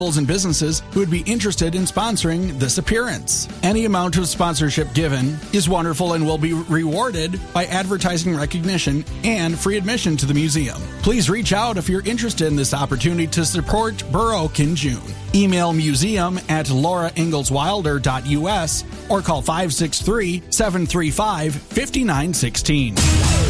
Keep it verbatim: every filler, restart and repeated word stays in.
and businesses who would be interested in sponsoring this appearance. Any amount of sponsorship given is wonderful and will be rewarded by advertising recognition and free admission to the museum. Please reach out if you're interested in this opportunity to support Burr Oak in June. Email museum at laura ingalls wilder dot u s or call five six three, seven three five, five nine one six.